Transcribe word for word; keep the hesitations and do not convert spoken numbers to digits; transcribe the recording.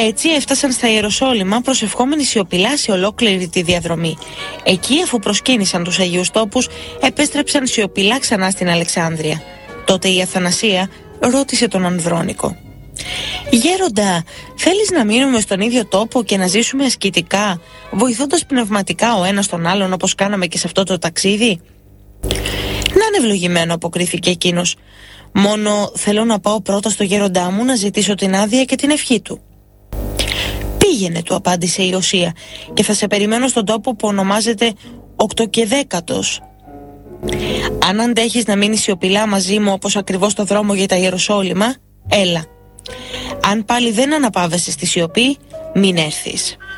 Έτσι έφτασαν στα Ιεροσόλυμα προσευχόμενοι σιωπηλά σε ολόκληρη τη διαδρομή. Εκεί, αφού προσκύνησαν τους Αγίους Τόπους, επέστρεψαν σιωπηλά ξανά στην Αλεξάνδρεια. Τότε η Αθανασία ρώτησε τον Ανδρώνικο: «Γέροντα, θέλεις να μείνουμε στον ίδιο τόπο και να ζήσουμε ασκητικά, βοηθώντας πνευματικά ο ένας τον άλλον όπως κάναμε και σε αυτό το ταξίδι?» «Να είναι ευλογημένο», αποκρίθηκε εκείνος. «Μόνο θέλω να πάω πρώτα στο γέροντά μου να ζητήσω την άδεια και την ευχή του». «Πήγαινε», του απάντησε η Οσία, «και θα σε περιμένω στον τόπο που ονομάζεται Οκτωκεδέκατος. Αν αντέχεις να μείνεις σιωπηλά μαζί μου όπως ακριβώς το δρόμο για τα Ιεροσόλυμα, έλα. Αν πάλι δεν αναπαύεσαι στη σιωπή, μην έρθεις».